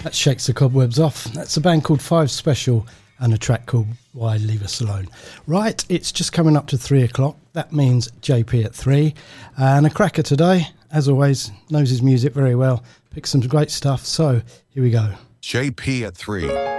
That shakes the cobwebs off. That's a band called Five Special and a track called Why Leave Us Alone. Right, it's just coming up to 3 o'clock. That means JP at 3. And a cracker today, as always, knows his music very well. Picked some great stuff. So here we go. JP at 3.